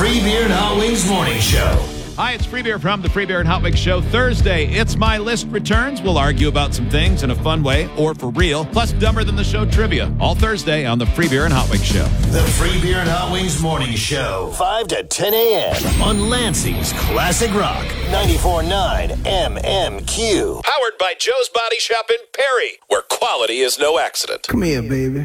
Free Beer and Hot Wings Morning Show. Hi, it's Free Beer from the Free Beer and Hot Wings Show. Thursday, It's My List returns. We'll argue about some things in a fun way or for real, plus Dumber Than the Show trivia. All Thursday on the Free Beer and Hot Wings Show. The Free Beer and Hot Wings Morning Show. 5 to 10 a.m. on Lansing's Classic Rock. 94.9 MMQ. Powered by Joe's Body Shop in Perry, where quality is no accident. Come here, baby.